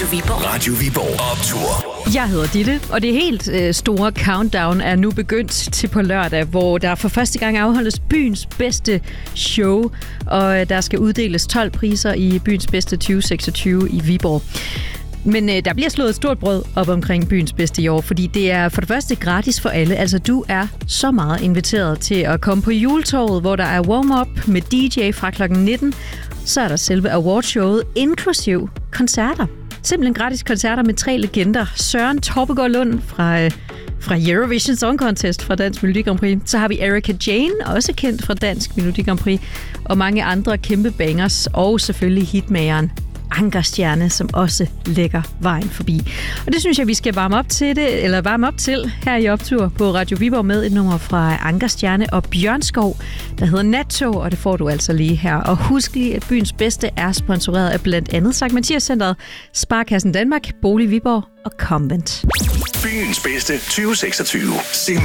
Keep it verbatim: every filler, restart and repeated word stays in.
Radio Viborg. Radio Viborg Optur. Jeg hedder Ditte, og det helt øh, store countdown er nu begyndt til på lørdag, hvor der for første gang afholdes byens bedste show, og øh, der skal uddeles tolv priser i byens bedste tyve seksogtyve i Viborg. Men øh, der bliver slået et stort brød op omkring byens bedste i år, fordi det er for det første gratis for alle. Altså, du er så meget inviteret til at komme på juletorvet, hvor der er warm-up med D J fra klokken nitten. Så er der selve awardshowet, inklusiv koncerter. Simpelthen gratis koncerter med tre legender. Søren Torpegaard Lund fra, øh, fra Eurovision Song Contest fra Dansk Melodi Grand Prix. Så har vi Erika Jane, også kendt fra Dansk Melodi Grand Prix. Og mange andre kæmpe bangers. Og selvfølgelig hitmageren Ankerstjerne, som også lægger vejen forbi. Og det synes jeg, vi skal varme op til det, eller varme op til her i Optur på Radio Viborg med et nummer fra Ankerstjerne og Bjørnskov, der hedder Nattog, og det får du altså lige her. Og husk lige, at byens bedste er sponsoreret af blandt andet Sankt Mathias Centeret, Sparkassen Danmark, Bolig Viborg og Convent. Byens bedste tyve seksogtyve.